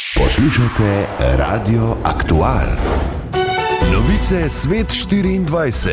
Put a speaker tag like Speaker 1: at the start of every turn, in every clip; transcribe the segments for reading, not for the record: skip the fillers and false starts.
Speaker 1: Poslušate Radio Aktual. Novice Svet 24.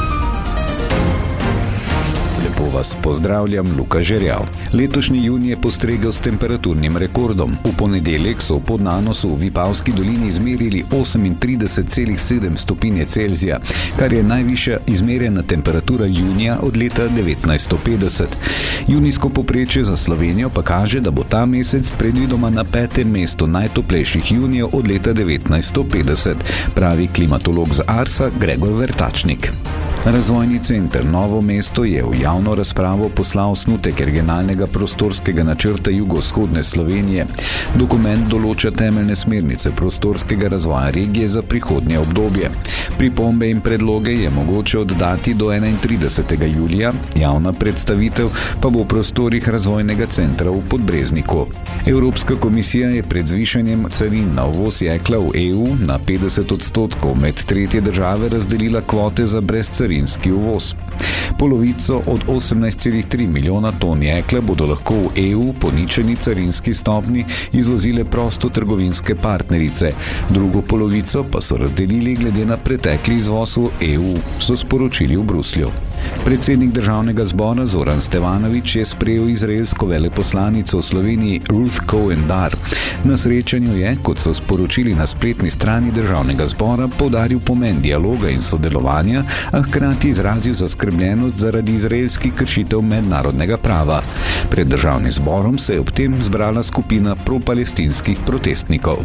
Speaker 2: Lepo vas pozdravljam, Luka Žerjav. Letošnji junij je postregel s temperaturnim rekordom. V ponedeljek so v Podnanosu v Vipavski dolini izmerili 38,7 stopinje Celzija, kar je najvišja izmerjena temperatura junija od leta 1950. Junijsko povprečje za Slovenijo pa kaže, da bo ta mesec predvidoma na 5. mestu najtoplejših junijev od leta 1950, pravi klimatolog z Arsa Gregor Vertačnik. Razvojni center Novo mesto je v javno razpravo poslal osnutek regionalnega prostorskega načrta jugovzhodne Slovenije. Dokument določa temeljne smernice prostorskega razvoja regije za prihodnje obdobje. Pripombe in predloge je mogoče oddati do 31. julija, javna predstavitev pa bo v prostorih razvojnega centra v Podbrezniku. Evropska komisija je pred zvišanjem carin na uvoz jekla v EU na 50% med tretje države razdelila kvote za brezcarinski uvoz. Polovico od 18,3 milijona ton jekla bodo lahko v EU po ničelni carinski stopnji izvozile prostotrgovinske partnerice, drugo polovico pa so razdelili glede na pretekli izvoz v EU, so sporočili v Bruslju. Predsednik državnega zbora Zoran Stevanović je sprejel izraelsko veleposlanico v Sloveniji Ruth Cohen Dar. Na srečanju je, kot so sporočili na spletni strani državnega zbora, poudaril pomen dialoga in sodelovanja, a hkrati izrazil zaskrbljenost zaradi izraelskih kršitev mednarodnega prava. Pred državnim zborom se je ob tem zbrala skupina propalestinskih protestnikov.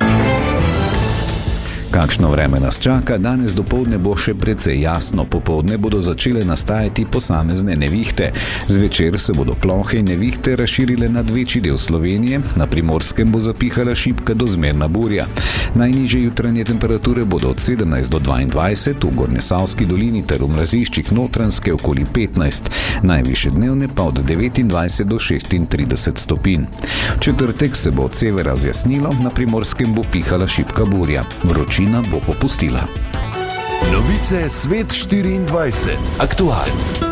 Speaker 2: Kakšno vreme nas čaka? Danes dopoldne bo še precej jasno, popoldne bodo začele nastajati posamezne nevihte. Zvečer se bodo plohe in nevihte razširile nad večji del Slovenije, na Primorskem bo zapihala šibka do zmerna burja. Najnižje jutranje temperature bodo od 17 do 22, v Gornjesavski dolini ter v mraziščih Notranjske okoli 15, najvišje dnevne pa od 29 do 36 stopinj. V četrtek se bo od severa zjasnilo, na Primorskem bo pihala šibka burja. Vročina bo popustila.
Speaker 1: Novice Svet 24. Aktual.